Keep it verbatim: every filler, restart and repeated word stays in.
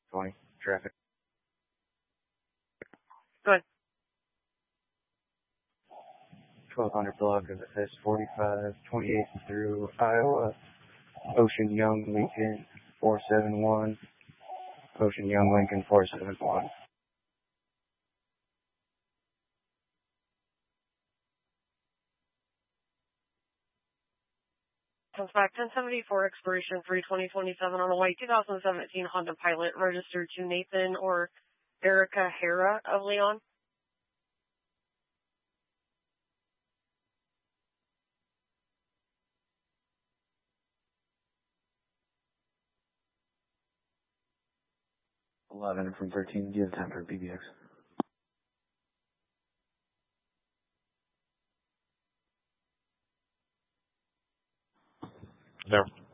twenty, traffic. Go ahead. twelve hundred block of S forty-five, twenty-eighth through Iowa. Ocean Young Lincoln four seven one. Ocean Young Lincoln four seven one. Comes back ten seventy-four, expiration three twenty twenty-seven on a white two thousand seventeen Honda Pilot registered to Nathan or Erica Hera of Leon. eleven from thirteen. Do you have time for B B X? No.